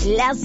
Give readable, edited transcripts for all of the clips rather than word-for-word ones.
Las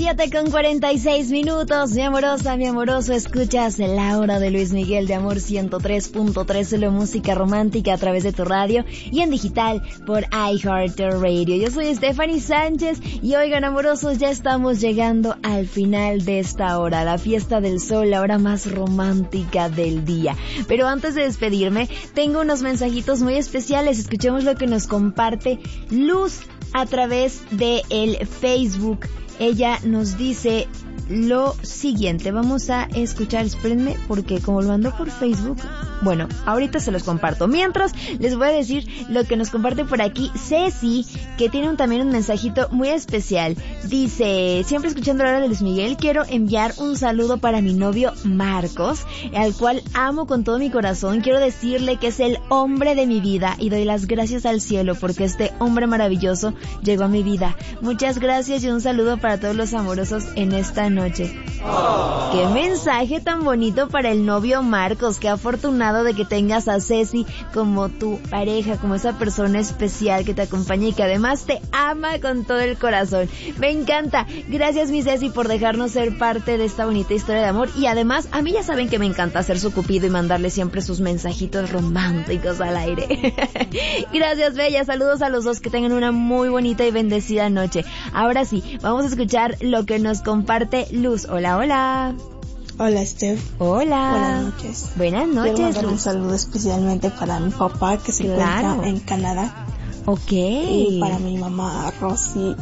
7:46, mi amorosa, mi amoroso, escuchas La Hora de Luis Miguel de Amor 103.3, solo música romántica a través de tu radio y en digital por iHeartRadio. Yo soy Stephanie Sánchez y oigan, amorosos, ya estamos llegando al final de esta hora, la fiesta del sol, la hora más romántica del día. Pero antes de despedirme, tengo unos mensajitos muy especiales. Escuchemos lo que nos comparte Luz a través de el Facebook. Ella nos dice lo siguiente. Vamos a escuchar, espérenme, porque como lo mandó por Facebook, bueno, ahorita se los comparto. Mientras, les voy a decir lo que nos comparte por aquí Ceci, que tiene también un mensajito muy especial. Dice, siempre escuchando la hora de Luis Miguel, quiero enviar un saludo para mi novio Marcos, al cual amo con todo mi corazón. Quiero decirle que es el hombre de mi vida y doy las gracias al cielo porque este hombre maravilloso llegó a mi vida. Muchas gracias y un saludo para todos los amorosos en esta noche. Oh. Qué mensaje tan bonito para el novio Marcos. Qué afortunado de que tengas a Ceci como tu pareja, como esa persona especial que te acompaña y que además te ama con todo el corazón. Me encanta. Gracias, mi Ceci, por dejarnos ser parte de esta bonita historia de amor. Y además, a mí ya saben que me encanta ser su cupido y mandarle siempre sus mensajitos románticos al aire. Gracias, bella. Saludos a los dos, que tengan una muy bonita y bendecida noche. Ahora sí, vamos a escuchar lo que nos comparte Luz. Hola, hola. Hola, Steph. Hola. Buenas noches. Buenas noches. Quiero mandar un saludo especialmente para mi papá, que se encuentra en Canadá. Ok. Y para mi mamá, Rosy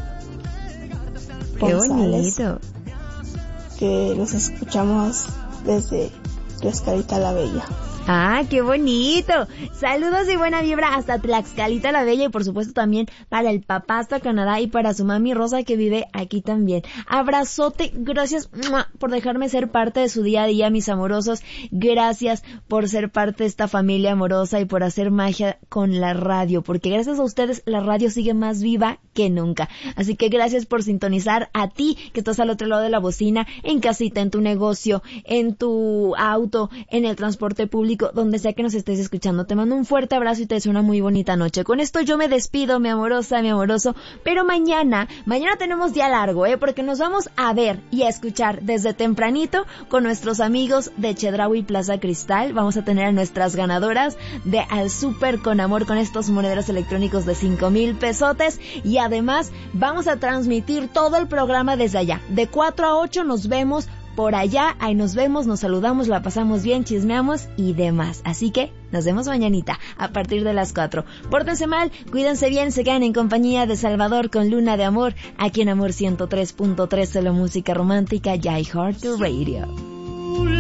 Qué González, bonito. que los escuchamos desde Tlaxcalita la Bella. ¡Ah, qué bonito! Saludos y buena vibra hasta Tlaxcalita la Bella y por supuesto también para el papá hasta Canadá y para su mami Rosa que vive aquí también. Abrazote, gracias por dejarme ser parte de su día a día, mis amorosos. Gracias por ser parte de esta familia amorosa y por hacer magia con la radio, porque gracias a ustedes la radio sigue más viva que nunca. Así que gracias por sintonizar, a ti que estás al otro lado de la bocina, en casita, en tu negocio, en tu auto, en el transporte público, donde sea que nos estés escuchando. Te mando un fuerte abrazo y te deseo una muy bonita noche. Con esto yo me despido, mi amorosa, mi amoroso, pero mañana tenemos día largo, porque nos vamos a ver y a escuchar desde tempranito con nuestros amigos de Chedraui Plaza Cristal. Vamos a tener a nuestras ganadoras de Al Súper con Amor con estos monederos electrónicos de 5,000 pesotes y además vamos a transmitir todo el programa desde allá. De 4 a 8 nos vemos por allá, ahí nos vemos, nos saludamos, la pasamos bien, chismeamos y demás. Así que nos vemos mañanita a partir de las 4. Pórtense mal, cuídense bien, se quedan en compañía de Salvador con Luna de Amor, aquí en Amor 103.3, solo música romántica y iHeartRadio.